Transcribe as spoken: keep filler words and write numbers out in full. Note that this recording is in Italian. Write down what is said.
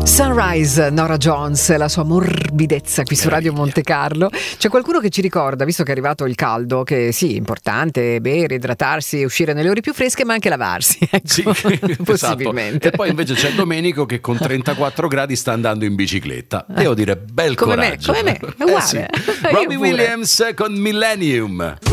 Sunrise, Nora Jones, la sua morbidezza qui su Radio Monte Carlo. C'è qualcuno che ci ricorda, visto che è arrivato il caldo, che sì, è importante bere, idratarsi, uscire nelle ore più fresche, ma anche lavarsi, ecco. Sì, possibilmente. Esatto. E poi invece c'è Domenico che con trentaquattro gradi sta andando in bicicletta. Devo dire, bel come coraggio. Me, come me, è uguale. Eh sì. Robbie Williams con Millennium.